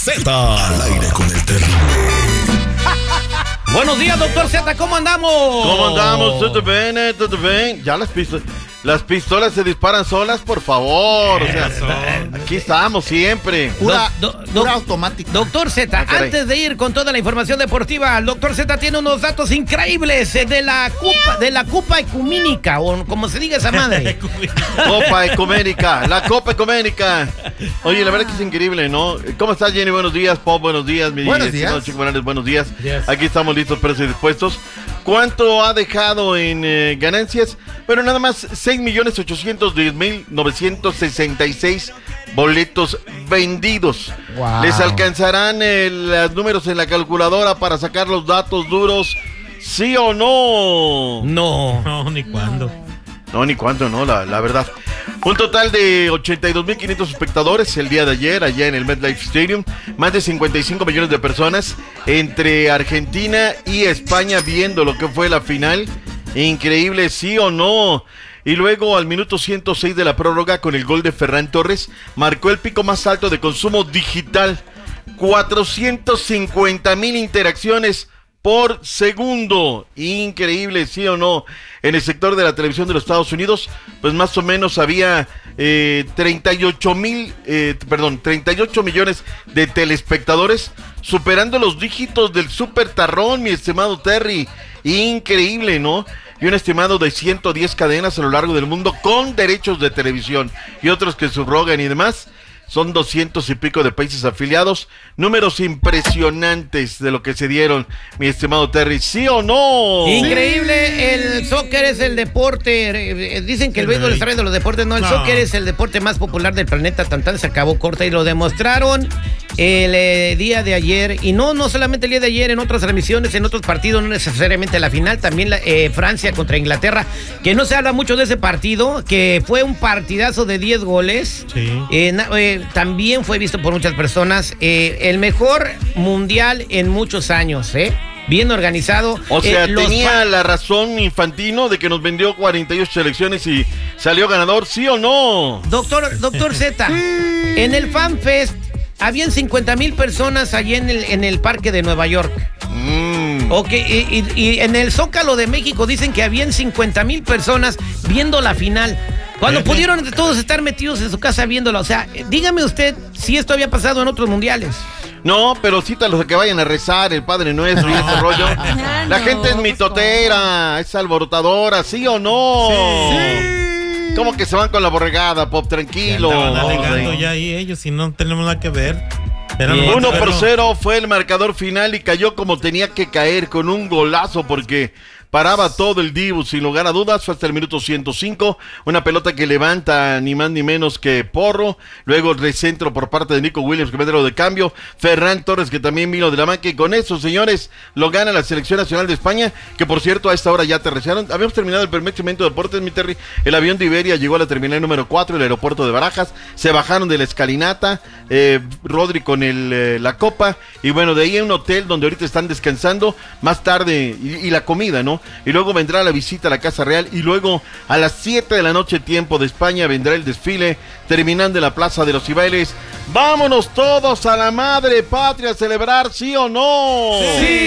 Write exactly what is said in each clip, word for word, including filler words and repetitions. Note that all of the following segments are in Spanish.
Z. Al aire con el terrible. Buenos días, doctor Z, ¿cómo andamos? ¿Cómo andamos? ¿Todo bien? eh? ¿Todo bien? Ya las pistolas, las pistolas se disparan solas, por favor. O sea, aquí estamos siempre. Pura, do, do, pura do, automática. Doctor Z, Ah, antes de ir con toda la información deportiva, el doctor Z tiene unos datos increíbles de la Copa, de la Copa Ecumínica, o como se diga esa madre. Copa Ecuménica, la Copa Ecuménica. Oye, la verdad que es increíble, ¿no? ¿Cómo estás, Jenny? Buenos días, Pop, buenos días. Mi Buenos estimado días. Chico Morales, buenos días. Yes. Aquí estamos listos, pero y dispuestos. ¿Cuánto ha dejado en eh, ganancias? Pero nada más seis millones ochocientos diez mil novecientos sesenta y seis boletos vendidos. Wow. ¿Les alcanzarán eh, los números en la calculadora para sacar los datos duros? ¿Sí o no? No. No, ni cuándo. No, ni cuánto, no, la, la verdad. Un total de ochenta y dos mil quinientos espectadores el día de ayer, allá en el MetLife Stadium. Más de cincuenta y cinco millones de personas entre Argentina y España viendo lo que fue la final. Increíble, ¿sí o no? Y luego al minuto ciento seis de la prórroga, con el gol de Ferran Torres, marcó el pico más alto de consumo digital. cuatrocientos cincuenta mil interacciones por segundo. Increíble, ¿sí o no? En el sector de la televisión de los Estados Unidos, pues más o menos había eh, treinta y ocho mil, eh, perdón, treinta y ocho millones de telespectadores, superando los dígitos del Super Tarrón, mi estimado Terry. Increíble, ¿no? Y un estimado de ciento diez cadenas a lo largo del mundo con derechos de televisión y otros que subrogan y demás. Son doscientos y pico de países afiliados. Números impresionantes de lo que se dieron, mi estimado Terry. ¿Sí o no? Increíble, el soccer es el deporte, eh, dicen que el béisbol es el rey de los deportes, no, el No. soccer es el deporte más popular del planeta, tan tan se acabó corta y lo demostraron el eh, día de ayer, y no, no solamente el día de ayer, en otras transmisiones, en otros partidos, no necesariamente la final, también la, eh, Francia contra Inglaterra, que no se habla mucho de ese partido, que fue un partidazo de diez goles, Sí. eh, na- eh, también fue visto por muchas personas, eh, el mejor mundial en muchos años, ¿eh? Bien organizado. O sea, Eh, los tenía pa- la razón Infantino de que nos vendió cuarenta y ocho selecciones y salió ganador, ¿sí o no? Doctor, doctor Z, en el FanFest habían cincuenta mil personas allí en el, en el parque de Nueva York. Mm. Ok, y, y- y en el Zócalo de México dicen que habían cincuenta mil personas viendo la final. Cuando Ese. pudieron todos estar metidos en su casa viéndola. O sea, dígame usted si esto había pasado en otros mundiales. No, pero cítalos a que vayan a rezar el Padre Nuestro y ese rollo. La gente es mitotera, es alborotadora, ¿sí o no? Sí. ¿Cómo que se van con la borregada, Pop? Tranquilo. Andaban alegando Hombre. ya ahí ellos y no tenemos nada que ver. Eran Bien. más Uno por verlo. cero fue el marcador final y cayó como tenía que caer, con un golazo, porque paraba todo el Dibu, sin lugar a dudas. Fue hasta el minuto ciento cinco, una pelota que levanta ni más ni menos que Porro, luego el recentro por parte de Nico Williams, que mete lo de cambio, Ferran Torres, que también vino de la banca, y con eso, señores, lo gana la Selección Nacional de España, que por cierto a esta hora ya aterrizaron. Habíamos terminado el primer segmento de deportes, mi Terry. El avión de Iberia llegó a la terminal número cuatro, el aeropuerto de Barajas, se bajaron de la escalinata, eh, Rodri con el, eh, la copa, y bueno, de ahí hay un hotel donde ahorita están descansando, más tarde, y, y la comida, ¿no? Y luego vendrá la visita a la Casa Real, y luego a las siete de la noche, tiempo de España, vendrá el desfile, terminando en la Plaza de los Cibeles. ¡Vámonos todos a la madre patria a celebrar, sí o no!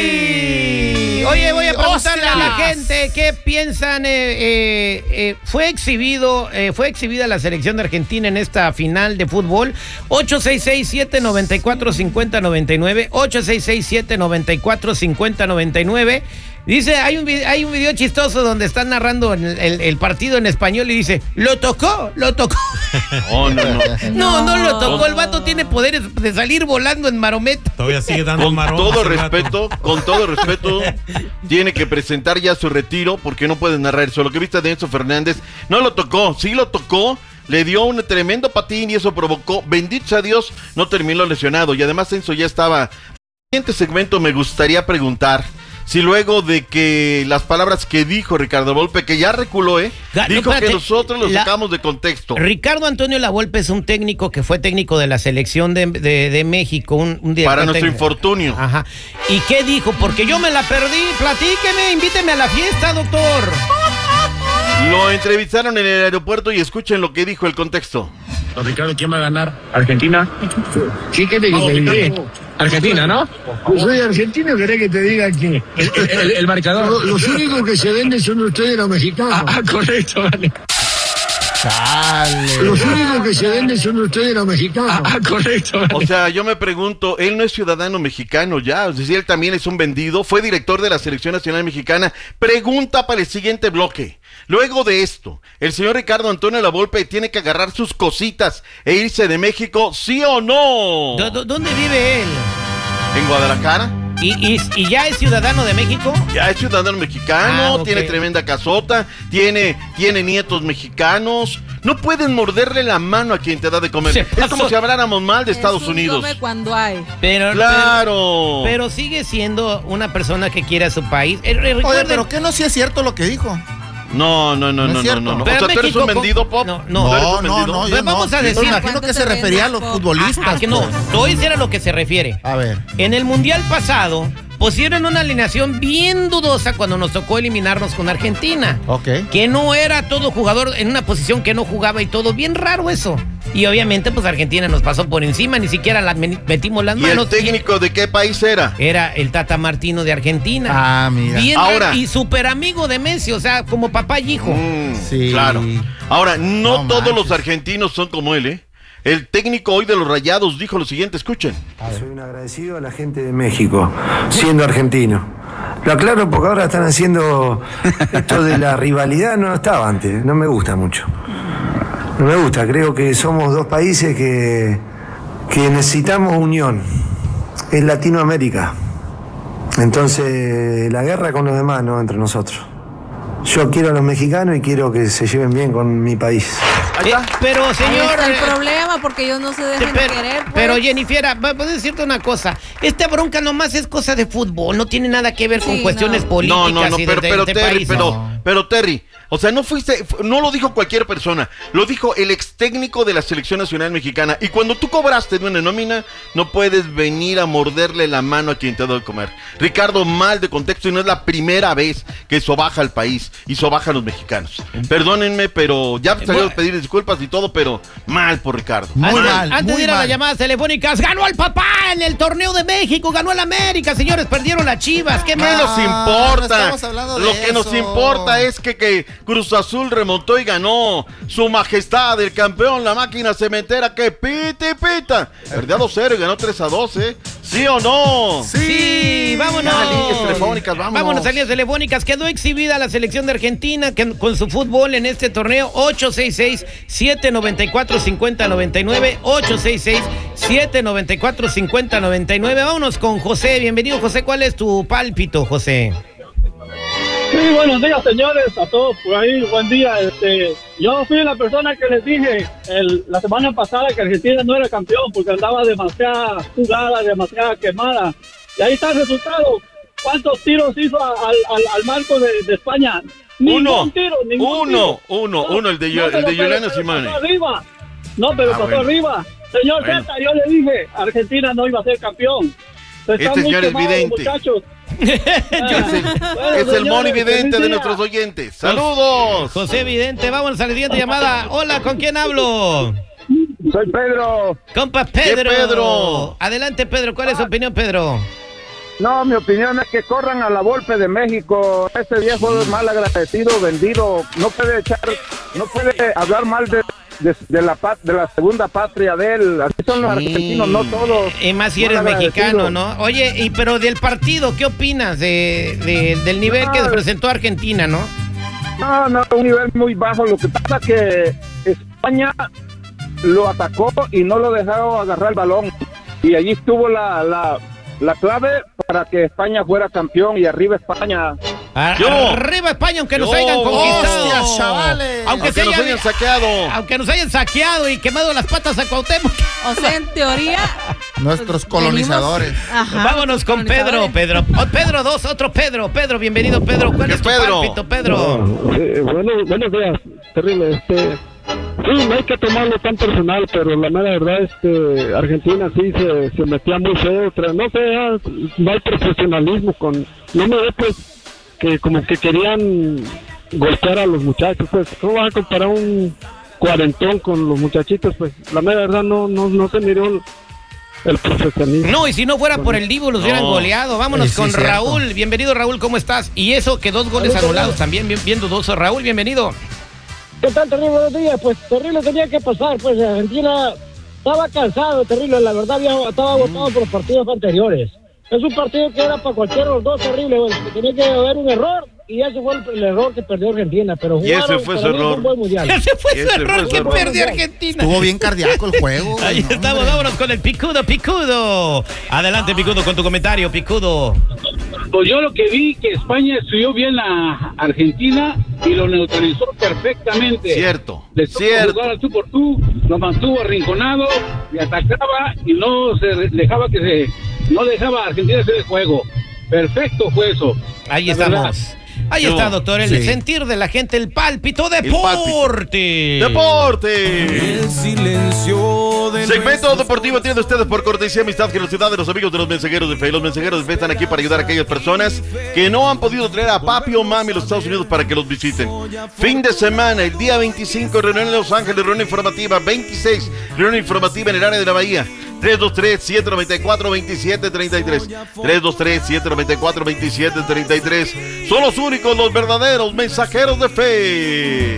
Sí. Oye, voy a preguntarle a la gente qué piensan. Eh, eh, eh, fue exhibido, eh, fue exhibida la selección de Argentina en esta final de fútbol. ocho seis seis, siete nueve cuatro, cinco cero nueve nueve, ocho seis seis, siete nueve cuatro, cinco cero nueve nueve. Dice, hay un, vi- hay un video chistoso donde están narrando el, el- el partido en español y dice, lo tocó, lo tocó. Oh, no, no. No, no lo tocó. El vato tiene poderes de salir volando en marometa. Todavía sigue dando Con marón. todo hace rato. respeto, con todo respeto, tiene que presentar ya su retiro, porque no puede narrar eso. Lo que viste de Enzo Fernández, no lo tocó, sí lo tocó, le dio un tremendo patín y eso provocó, bendito sea Dios, no terminó lesionado. Y además Enzo ya estaba. En el siguiente segmento me gustaría preguntar si luego de que las palabras que dijo Ricardo Volpe, que ya reculó, ¿eh? Ga- no, dijo espérate, que nosotros lo la- sacamos de contexto. Ricardo Antonio Lavolpe es un técnico que fue técnico de la selección de, de- de México, un, un director Para nuestro técnico. infortunio. Ajá. ¿Y qué dijo? Porque yo me la perdí. Platíqueme, invíteme a la fiesta, doctor. Lo entrevistaron en el aeropuerto y escuchen lo que dijo, el contexto. Don Ricardo, ¿quién va a ganar? ¿Argentina? Sí, ¿qué te dice? Argentina, ¿no? Pues soy argentino, ¿querés que te diga que El, el, el marcador. Los, los únicos que se venden son ustedes los mexicanos. Ah, ah, correcto, vale. Dale. Los únicos que se venden son ustedes los mexicanos. Ah, ah, correcto, vale. O sea, yo me pregunto, él no es ciudadano mexicano ya, o sea, si él también es un vendido, fue director de la Selección Nacional Mexicana. Pregunta para el siguiente bloque. Luego de esto, ¿el señor Ricardo Antonio Lavolpe tiene que agarrar sus cositas e irse de México, sí o no? ¿Dó- dó- ¿Dónde vive él? ¿En Guadalajara? ¿Y, y, y ya es ciudadano de México? Ya es ciudadano mexicano, Ah, ok. tiene tremenda casota, tiene, tiene nietos mexicanos. No pueden morderle la mano a quien te da de comer. Se Es pasó. como si habláramos mal de Estados Es un Unidos. come cuando hay. Pero, Claro. Pero, pero sigue siendo una persona que quiere a su país. Eh, eh, Oye, recuerden- pero que no sí es cierto lo que dijo. No, no, no, No es no, no, cierto. no, no. O Pero sea, ¿tú eres México un con- vendido, Pop? no, no. ¿Tú eres un No, no, vendido? no, Pues yo vamos no. a Yo decir- me imagino que se ¿Cuánto te refería a los vendas, Pop? futbolistas. Ah, que no, pues. hoy era lo que se refiere. A ver. En el Mundial pasado pusieron una alineación bien dudosa cuando nos tocó eliminarnos con Argentina. Ok. Que no era todo jugador en una posición que no jugaba y todo. Bien raro eso. Y obviamente pues Argentina nos pasó por encima, ni siquiera la men- metimos las ¿Y el manos. técnico de qué país era? Era el Tata Martino de Argentina. Ah, mira. Bien Ahora- raro, y súper amigo de Messi, o sea, como papá y hijo. Mm, Sí. Claro. Ahora, no, No todos manches. los argentinos son como él, ¿eh? El técnico hoy de los Rayados dijo lo siguiente, escuchen. Soy un agradecido a la gente de México, siendo argentino. Lo aclaro porque ahora están haciendo esto de la rivalidad, no estaba antes, no me gusta mucho. No me gusta, creo que somos dos países que, que necesitamos unión. Es Latinoamérica. Entonces, la guerra con los demás, no entre nosotros. Yo quiero a los mexicanos y quiero que se lleven bien con mi país. Eh, pero Ahí señor... está el eh, problema, porque ellos no se dejan pero, querer. Pues. pero Jennifer, va- voy a decirte una cosa. Esta bronca nomás es cosa de fútbol, no tiene nada que ver con Sí, cuestiones no. políticas No, no, no, y de- pero, de pero este Terry, país. pero, No. pero Terry, o sea, no fuiste, fu- no lo dijo cualquier persona, lo dijo el ex técnico de la Selección Nacional Mexicana. Y cuando tú cobraste de una nómina, no puedes venir a morderle la mano a quien te da de comer. Ricardo, mal de contexto, y no es la primera vez que sobaja al país y sobaja a los mexicanos. Perdónenme, pero ya salió a pedir disculpas y todo, pero mal por Ricardo. Muy antes, mal, antes muy de ir a las mal. llamadas telefónicas, ganó el papá en el torneo de México, ganó el América, señores, perdieron las Chivas, qué ¿Qué mal. nos no importa? estamos hablando de Lo que nos eso. importa es que, que Cruz Azul remontó y ganó. Su majestad, el campeón, la máquina cementera, que pita y pita. Perdió dos cero y ganó tres a dos, ¿eh? ¿Sí o no? Sí, vámonos. Ya, líneas telefónicas, vámonos. Vámonos a líneas telefónicas. Quedó exhibida la selección de Argentina que- con su fútbol en este torneo. Ocho seis seis, siete nueve cuatro, cinco cero nueve nueve. ocho seis seis, siete nueve cuatro, cinco cero nueve nueve. Vámonos con José. Bienvenido, José. ¿Cuál es tu pálpito, José? Sí, buenos días, señores, a todos por ahí, buen día. Este, yo fui la persona que les dije el, la semana pasada que Argentina no era campeón porque andaba demasiada jugada, demasiada quemada. Y ahí está el resultado. ¿Cuántos tiros hizo a- al, al, al marco de, de España? Ningún Uno, tiro, ningún uno, tiro. uno, uno, el de, Yo- el pero- de pero- Juliano pero Simone. pasó arriba. No, pero Ah, pasó bueno. arriba. Señor Bueno. Zeta, yo le dije, Argentina no iba a ser campeón. Está Este muy señor es quemado, vidente. muchachos. Es el, Bueno, es el señores, monividente feliz de día. nuestros oyentes. ¡Saludos! José Vidente, vámonos a la siguiente llamada. Hola, ¿con quién hablo? Soy Pedro. Compa Pedro. Pedro? Adelante, Pedro. ¿Cuál es su opinión, Pedro? No, mi opinión es que corran a la Volpe de México. Este viejo es mal agradecido, vendido. No puede echar, no puede hablar mal de, de, de la pat- de la segunda patria de él. Así son los Sí. argentinos, no todos. Y más si Mal eres mexicano, agradecido. ¿no? Oye, y pero del partido, ¿qué opinas de, de- del nivel que No. presentó Argentina, no? No, no, un nivel muy bajo. Lo que pasa es que España lo atacó y no lo dejó agarrar el balón. Y allí estuvo la, la, la clave para que España fuera campeón y arriba España. A- Yo. Arriba España, aunque nos Yo. hayan conquistado. Hostias, chavales. Aunque, se Aunque nos haya- hayan saqueado. aunque nos hayan saqueado y quemado las patas a Cuauhtémoc. O sea, en teoría. Nuestros pues, colonizadores. venimos- Ajá, Vámonos con Pedro, colonizadores. Pedro. Oh, Pedro dos, otro Pedro. Pedro, bienvenido, Pedro. ¿Cuál ¿Qué es tu Pedro? pálpito, Pedro? bueno, buenos días, terrible. Este, sí, no hay que tomarlo tan personal, pero la mera verdad es que Argentina sí se, se metía muy feo. Pero no sé, ah, no hay profesionalismo con. No me ve pues que como que querían golpear a los muchachos. Pues, ¿cómo vas a comparar un cuarentón con los muchachitos, pues la mera verdad no, no, no se miró el, el profesionalismo. No, y si no fuera por el Divo los hubieran No. goleado. Vámonos Sí, sí, con cierto. Raúl. Bienvenido, Raúl, ¿cómo estás? Y eso que dos goles anulados también, bien, bien dudoso. Raúl, bienvenido. ¿Qué tal, terrible? Buenos días. Pues terrible tenía que pasar, pues Argentina estaba cansado, terrible, la verdad había, estaba agotado por los partidos anteriores. Es un partido que era para cualquiera de los dos, terrible, bueno, tenía que haber un error y ese fue el, el error que perdió Argentina, pero Y ese jugaron, fue su para mí, error. un buen mundial. Ese fue Ese su fue error su que error. perdió Argentina. Estuvo bien cardíaco el juego. Ahí No, estamos, hombre. vámonos con el Picudo, Picudo. Adelante, Picudo, con tu comentario, Picudo. Pues yo lo que vi que España estudió bien a Argentina y lo neutralizó perfectamente. Cierto, Le tocó cierto. jugar al tú por tú, lo mantuvo arrinconado y atacaba y no se re- dejaba que se no dejaba a Argentina hacer el juego. Perfecto fue eso. Ahí La estamos. verdad. Ahí Yo, está, doctor, el sí. sentir de la gente, el pálpito pálpito. deporte. ¡Deporte! silencio de Segmento deportivo tiene ustedes por cortesía, amistad, generosidad de los amigos de los mensajeros de fe. Los mensajeros de fe están aquí para ayudar a aquellas personas que no han podido traer a papi o mami a los Estados Unidos para que los visiten. Fin de semana, el día veinticinco, reunión en Los Ángeles, reunión informativa. veintiséis, reunión informativa en el área de la Bahía. tres dos tres, siete nueve cuatro, dos siete tres tres. tres dos tres, siete nueve cuatro, dos siete tres tres. Son los únicos, los verdaderos mensajeros de fe.